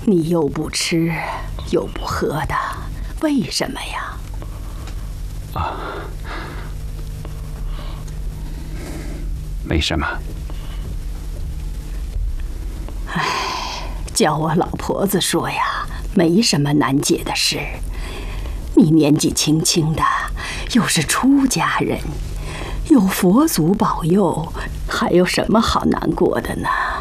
你又不吃，又不喝的，为什么呀？ 没什么。 叫我老婆子说呀，没什么难解的事。你年纪轻轻的，又是出家人，有佛祖保佑，还有什么好难过的呢？